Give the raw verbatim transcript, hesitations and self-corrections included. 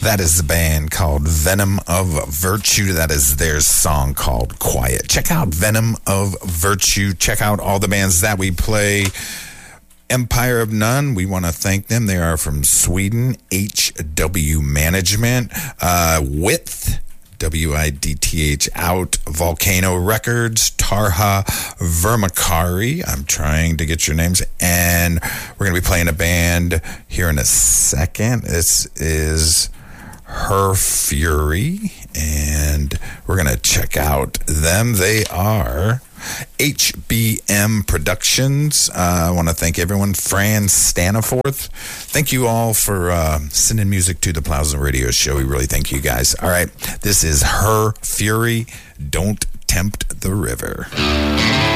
That is the band called Venom of Virtue. That is their song called Quiet. Check out Venom of Virtue. Check out all the bands that we play. Empire of None, we want to thank them. They are from Sweden. H W Management. Uh, Width, W I D T H, Out. Volcano Records. Tarha Vermakari. I'm trying to get your names. And we're going to be playing a band here in a second. This is Her Fury. And we're going to check out them. They are H B M Productions. Uh, I want to thank everyone. Fran Staniforth. Thank you all for uh, sending music to the Plowsome Radio Show. We really thank you guys. All right. This is Her Fury. Don't Tempt the River.